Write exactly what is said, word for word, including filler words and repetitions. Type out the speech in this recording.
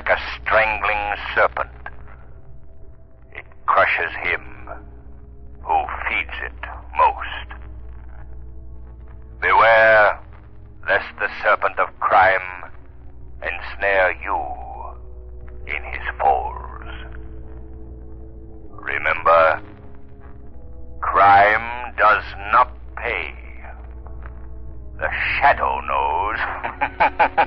like a strangling serpent. It crushes him who feeds it most. Beware lest the serpent of crime ensnare you in his folds. Remember, crime does not pay. The shadow knows.